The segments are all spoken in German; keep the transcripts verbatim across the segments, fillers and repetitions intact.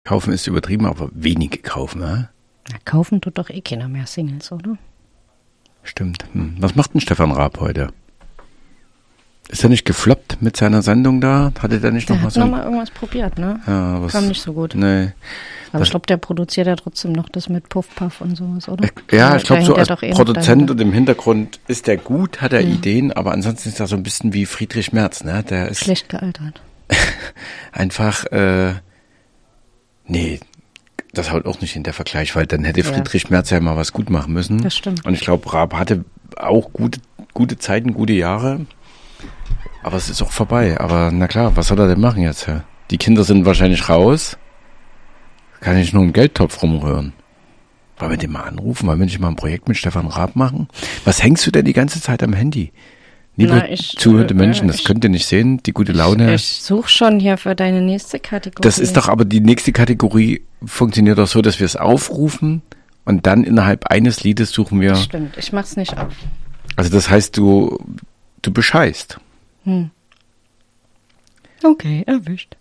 Kaufen ist übertrieben, aber wenige kaufen, ja? Na, kaufen tut doch eh keiner mehr Singles, oder? Stimmt. Hm. Was macht denn Stefan Raab heute? Ist er nicht gefloppt mit seiner Sendung da? Hatte der nicht der noch mal hat so... noch mal irgendwas probiert, ne? Ja, was, kam nicht so gut. Nee. Aber ich glaube, der produziert ja trotzdem noch das mit Puff Puff und sowas, oder? Ja, ich glaube, so als eh Produzent und im Hintergrund ist der gut, hat er mhm. Ideen, aber ansonsten ist er so ein bisschen wie Friedrich Merz, ne? Der ist schlecht gealtert. einfach, äh, nee, das haut auch nicht in der Vergleich, weil dann hätte Friedrich ja. Merz ja mal was gut machen müssen. Das stimmt. Und ich glaube, Raab hatte auch gute, gute Zeiten, gute Jahre, aber es ist auch vorbei. Aber na klar, was soll er denn machen jetzt? Ja? Die Kinder sind wahrscheinlich raus. Kann ich nur im Geldtopf rumrühren. Wollen wir den mal anrufen? Wollen wir nicht mal ein Projekt mit Stefan Raab machen? Was hängst du denn die ganze Zeit am Handy? Liebe Na, ich, zuhörte äh, Menschen, das ich, könnt ihr nicht sehen, die gute Laune. Ich, ich suche schon hier für deine nächste Kategorie. Das ist doch aber, die nächste Kategorie funktioniert doch so, dass wir es aufrufen und dann innerhalb eines Liedes suchen wir... Stimmt, ich mach's nicht auf. Also das heißt, du, du bescheißt. Hm. Okay, erwischt.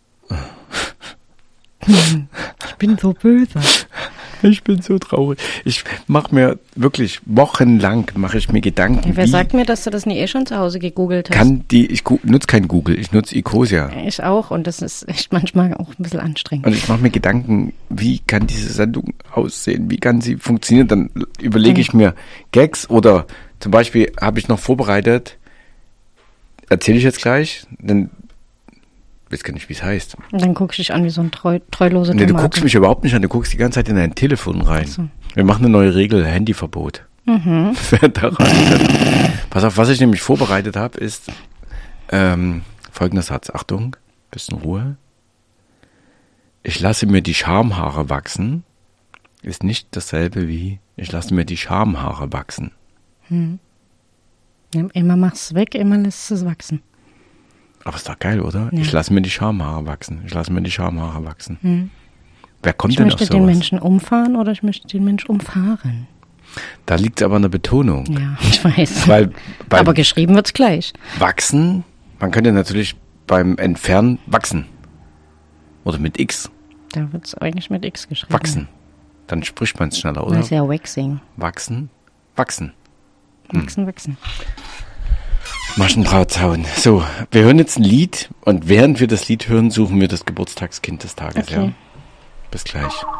Ich bin so böse. Ich bin so traurig. Ich mache mir wirklich wochenlang mache ich mir Gedanken. Ja, wer sagt mir, dass du das nie eh schon zu Hause gegoogelt hast? Kann die, ich nutze kein Google, ich nutze Ecosia. Ich auch und das ist echt manchmal auch ein bisschen anstrengend. Und ich mache mir Gedanken, wie kann diese Sendung aussehen, wie kann sie funktionieren? Dann überlege ich mir Gags oder zum Beispiel habe ich noch vorbereitet, erzähle ich jetzt gleich, denn ich weiß gar nicht, wie es heißt. Und dann guckst du dich an wie so ein treu, treuloser Nee, Tomate. du guckst mich überhaupt nicht an, du guckst die ganze Zeit in dein Telefon rein. So. Wir machen eine neue Regel, Handyverbot. Mhm. Pass auf, was ich nämlich vorbereitet habe, ist ähm, folgender Satz. Achtung, bisschen Ruhe. Ich lasse mir die Schamhaare wachsen. Ist nicht dasselbe wie ich lasse mir die Schamhaare wachsen. Hm. Ja, immer machst du weg, immer lässt es wachsen. Aber ist doch geil, oder? Ja. Ich lasse mir die Schamhaare wachsen. Ich lasse mir die Schamhaare wachsen. Hm. Wer kommt ich denn auf sowas? Ich möchte den Menschen umfahren oder ich möchte den Menschen umfahren. Da liegt es aber an der Betonung. Ja, ich weiß. Weil aber geschrieben wird's gleich. Wachsen, man könnte natürlich beim Entfernen wachsen. Oder mit X. Da wird's eigentlich mit X geschrieben. Wachsen. Dann spricht man es schneller, oder? Das ist ja Waxing. Wachsen, wachsen. Hm. Wachsen, wachsen. Maschendrahtzaun. So, wir hören jetzt ein Lied und während wir das Lied hören, suchen wir das Geburtstagskind des Tages. Okay. Ja? Bis gleich.